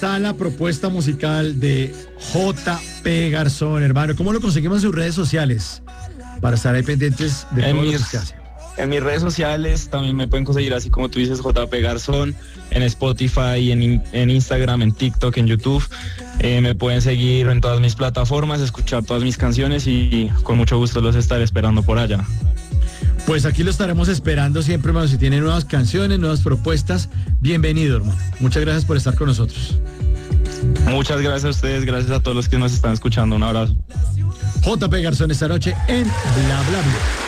está la propuesta musical de JP Garzón, hermano. ¿Cómo lo conseguimos en sus redes sociales? Para estar ahí pendientes de todo lo que se hace. En mis redes sociales también me pueden conseguir, así como tú dices, JP Garzón, en Spotify, en Instagram, en TikTok, en YouTube. Me pueden seguir en todas mis plataformas, escuchar todas mis canciones y con mucho gusto los estaré esperando por allá. Pues aquí lo estaremos esperando siempre, hermano. Si tiene nuevas canciones, nuevas propuestas, bienvenido, hermano. Muchas gracias por estar con nosotros. Muchas gracias a ustedes, gracias a todos los que nos están escuchando. Un abrazo. JP Garzón esta noche en Bla Bla Bla.